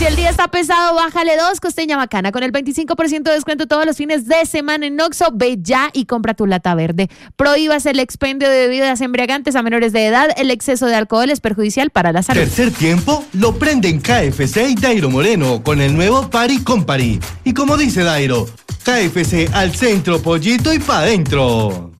Si el día está pesado, bájale 2, Costeña Bacana, con el 25% de descuento todos los fines de semana en Oxxo. Ve ya y compra tu lata verde. Prohíbas el expendio de bebidas embriagantes a menores de edad. El exceso de alcohol es perjudicial para la salud. Tercer tiempo lo prende en KFC y Dairo Moreno con el nuevo Party Company. Y como dice Dairo, KFC al centro, pollito y pa' dentro.